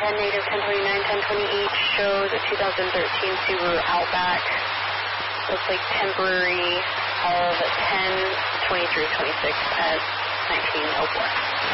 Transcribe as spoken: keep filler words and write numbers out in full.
ten, native ten twenty-nine, ten twenty-eight shows a two thousand thirteen Subaru Outback. Looks like temporary of ten twenty-three twenty-six at nineteen oh four.